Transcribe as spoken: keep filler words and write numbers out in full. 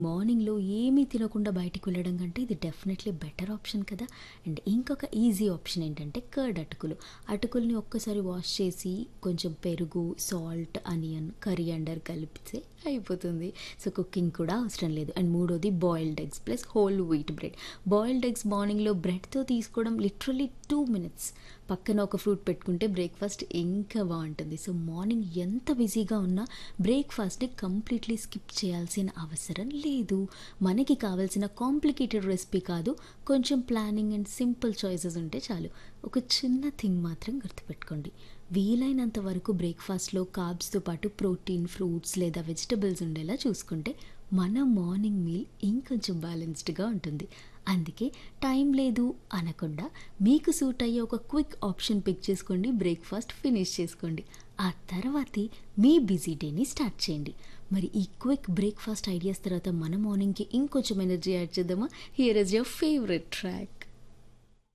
మార్నింగ్‌లో ఏమీ తినకుండా బయటికి వెళ్ళడం కంటే ఇది డెఫినెట్‌లీ బెటర్ ఆప్షన్ కదా! అండ్ ఇంకొక ఈజీ ఆప్షన్ ఏంటంటే కర్డ్ అటుకులు. అటుకుల్ని ఒక్కసారి వాష్ చేసి కొంచెం పెరుగు, సాల్ట్, అనియన్, కరియండర్ కలిపితే అయిపోతుంది. సో, కుకింగ్ కూడా అవసరం లేదు. అండ్ మూడోది boiled eggs plus whole wheat bread. Boiled eggs మార్నింగ్‌లో బ్రెడ్‌తో తీసుకోవడం లిటరల్లీ రెండు మినిట్స్. పక్కన ఒక ఫ్రూట్ పెట్టుకుంటే బ్రేక్‌ఫాస్ట్ ఇంకా బావుంటుంది. సో, మార్నింగ్ ఎంత బిజీగా ఉన్నా బ్రేక్‌ఫాస్ట్‌ని కంప్లీట్‌లీ స్కిప్ చేయాల్సిన అవసరం లేదు. మనకి కావాల్సిన కాంప్లికేటెడ్ రెసిపీ కాదు. కొంచెం ప్లానింగ్ అండ్ సింపుల్ చాయిసెస్ ఉంటే చాలు. ఒక చిన్న థింగ్ మాత్రం గుర్తుపెట్టుకోండి. వీలైనంత వరకు బ్రేక్‌ఫాస్ట్‌లో కార్బ్స్‌తో పాటు ప్రోటీన్, ఫ్రూట్స్ లేదా వెజిటబుల్స్ ఉండేలా చూసుకుంటే మన మార్నింగ్ మీల్ ఇంకొంచెం బ్యాలెన్స్డ్‌గా ఉంటుంది. అందుకే టైం లేదు అనకుండా మీకు సూట్ అయ్యే ఒక క్విక్ ఆప్షన్ పిక్ చేసుకోండి. బ్రేక్‌ఫాస్ట్ ఫినిష్ చేసుకోండి. ఆ తర్వాతే మీ బిజీ డేని స్టార్ట్ చేయండి. మరి ఈ క్విక్ బ్రేక్‌ఫాస్ట్ ఐడియాస్ తర్వాత మన మార్నింగ్‌కి ఇంకొంచెం ఎనర్జీ యాడ్ చేద్దామా? Here is your favourite track.